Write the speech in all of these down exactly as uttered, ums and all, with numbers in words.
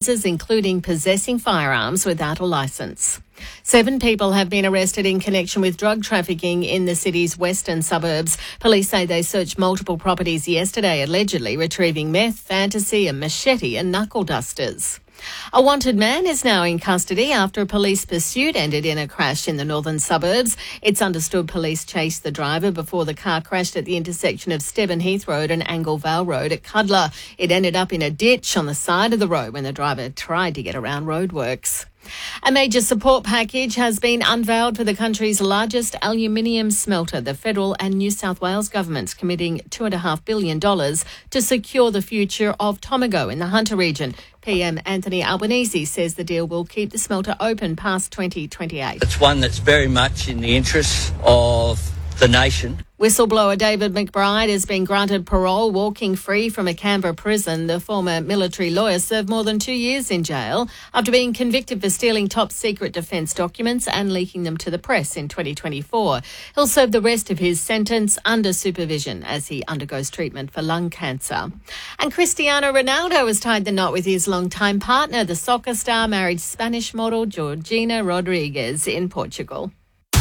offences, including possessing firearms without a licence. Seven people have been arrested in connection with drug trafficking in the city's western suburbs. Police say they searched multiple properties yesterday, allegedly retrieving meth, fantasy, a machete and knuckle dusters. A wanted man is now in custody after a police pursuit ended in a crash in the northern suburbs. It's understood police chased the driver before the car crashed at the intersection of Stebbin Heath Road and Angle Vale Road at Cudler. It ended up in a ditch on the side of the road when the driver tried to get around roadworks. A major support package has been unveiled for the country's largest aluminium smelter. The federal and New South Wales governments committing two point five billion dollars to secure the future of Tomago in the Hunter region. P M Anthony Albanese says the deal will keep the smelter open past twenty twenty-eight. It's one that's very much in the interests of the nation. Whistleblower David McBride has been granted parole, walking free from a Canberra prison. The former military lawyer served more than two years in jail after being convicted for stealing top-secret defence documents and leaking them to the press in twenty twenty-four. He'll serve the rest of his sentence under supervision as he undergoes treatment for lung cancer. And Cristiano Ronaldo has tied the knot with his longtime partner. The soccer star married Spanish model Georgina Rodriguez in Portugal.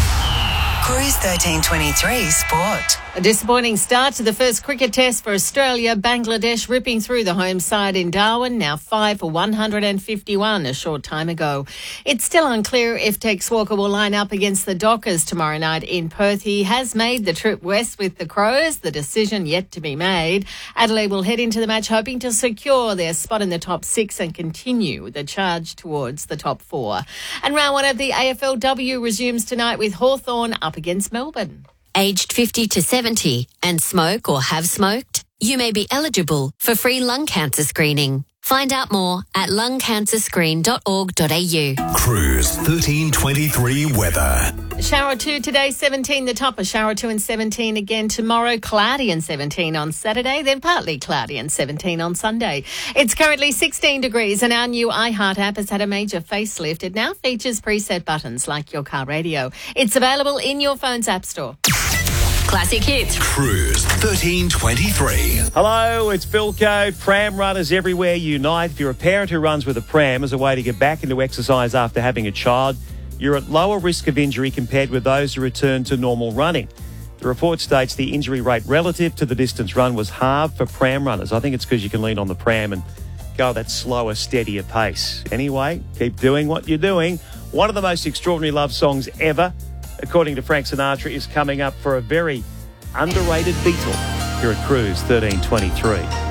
Cruise thirteen twenty-three Sport. A disappointing start to the first cricket test for Australia. Bangladesh ripping through the home side in Darwin, now five for one hundred fifty-one a short time ago. It's still unclear if Tex Walker will line up against the Dockers tomorrow night in Perth. He has made the trip west with the Crows, the decision yet to be made. Adelaide will head into the match hoping to secure their spot in the top six and continue the charge towards the top four. And round one of the A F L W resumes tonight with Hawthorn up against Melbourne. Aged fifty to seventy and smoke or have smoked? You may be eligible for free lung cancer screening. Find out more at lung cancer screen dot org dot a u. Cruise thirteen twenty-three weather. Shower two today, seventeen the top. A shower two and seventeen again tomorrow. Cloudy and seventeen on Saturday, then partly cloudy and seventeen on Sunday. It's currently sixteen degrees and our new iHeart app has had a major facelift. It now features preset buttons like your car radio. It's available in your phone's app store. Classic hits. Cruise thirteen twenty-three. Hello, it's Bilco. Pram runners everywhere unite. If you're a parent who runs with a pram as a way to get back into exercise after having a child, you're at lower risk of injury compared with those who return to normal running. The report states the injury rate relative to the distance run was halved for pram runners. I think it's because you can lean on the pram and go at that slower, steadier pace. Anyway, keep doing what you're doing. One of the most extraordinary love songs ever, according to Frank Sinatra, is coming up for a very underrated Beatle here at Cruise thirteen twenty-three.